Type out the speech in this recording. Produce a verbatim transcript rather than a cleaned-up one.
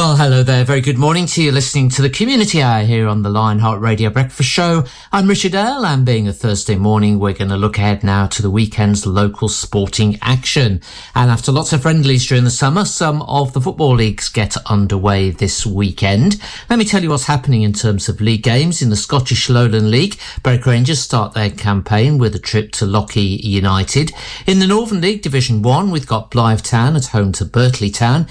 Well, hello there. Very good morning to you listening to the Community Hour here on the Lionheart Radio Breakfast Show. I'm Richard Earl, and being a Thursday morning, we're going to look ahead now to the weekend's local sporting action. And after lots of friendlies during the summer, some of the football leagues get underway this weekend. Let me tell you what's happening in terms of league games. In the Scottish Lowland League, Berwick Rangers start their campaign with a trip to Lochee United. In the Northern League Division one, we've got Blythe Town at home to Birtley Town.